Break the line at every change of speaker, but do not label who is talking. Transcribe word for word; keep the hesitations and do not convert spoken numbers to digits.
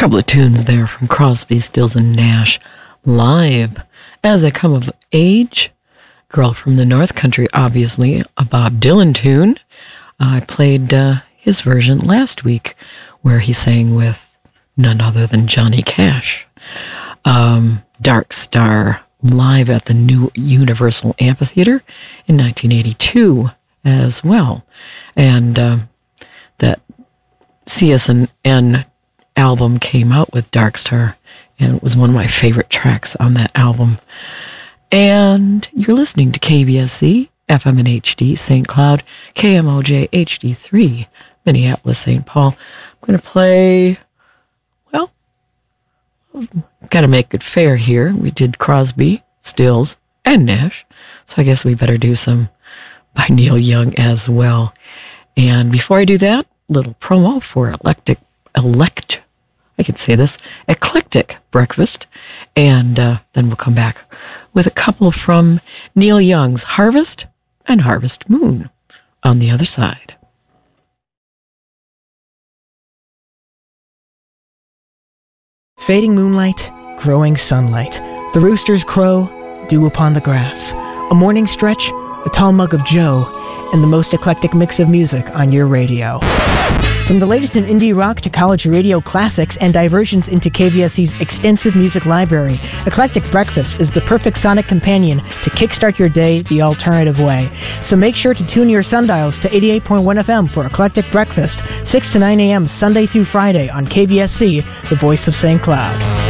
Couple of tunes there from Crosby, Stills, and Nash live. As I Come of Age, Girl from the North Country, obviously, a Bob Dylan tune. Uh, I played uh, his version last week where he sang with none other than Johnny Cash. Um, Dark Star live at the New Universal Amphitheater in nineteen eighty-two as well. And uh, that C S N album came out with Dark Star, and it was one of my favorite tracks on that album. And you're listening to K V S C, F M and H D, Saint Cloud, K M O J H D three, Minneapolis, Saint Paul. I'm going to play, well, got to make it fair here. We did Crosby, Stills, and Nash, so I guess we better do some by Neil Young as well. And before I do that, little promo for Eclectic, Elect, I can say this, Eclectic Breakfast, and uh, then we'll come back with a couple from Neil Young's Harvest and Harvest Moon on the other side.
Fading moonlight, growing sunlight, the roosters crow, dew upon the grass, a morning stretch, a tall mug of Joe, and the most eclectic mix of music on your radio. From the latest in indie rock to college radio classics and diversions into K V S C's extensive music library, Eclectic Breakfast is the perfect sonic companion to kickstart your day the alternative way. So make sure to tune your sundials to eighty-eight point one F M for Eclectic Breakfast, six to nine a.m. Sunday through Friday on K V S C, the voice of Saint Cloud.